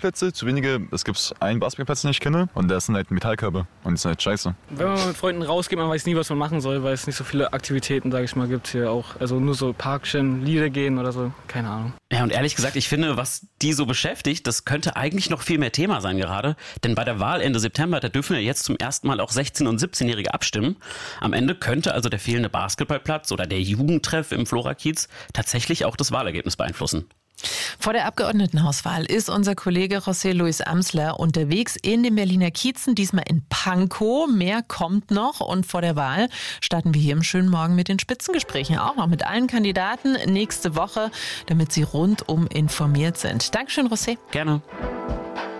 Basketballplätze, zu wenige. Es gibt einen Basketballplatz, den ich kenne, und das sind halt Metallkörbe und das ist halt scheiße. Wenn man mit Freunden rausgeht, man weiß nie, was man machen soll, weil es nicht so viele Aktivitäten, sage ich mal, gibt hier auch. Also nur so Parkchen, Lieder gehen oder so, keine Ahnung. Ja, und ehrlich gesagt, ich finde, was die so beschäftigt, das könnte eigentlich noch viel mehr Thema sein gerade. Denn bei der Wahl Ende September, da dürfen ja jetzt zum ersten Mal auch 16- und 17-Jährige abstimmen. Am Ende könnte also der fehlende Basketballplatz oder der Jugendtreff im Flora-Kiez tatsächlich auch das Wahlergebnis beeinflussen. Vor der Abgeordnetenhauswahl ist unser Kollege José Luis Amsler unterwegs in den Berliner Kiezen, diesmal in Pankow. Mehr kommt noch und vor der Wahl starten wir hier im schönen Morgen mit den Spitzengesprächen, auch noch mit allen Kandidaten nächste Woche, damit Sie rundum informiert sind. Dankeschön, José. Gerne.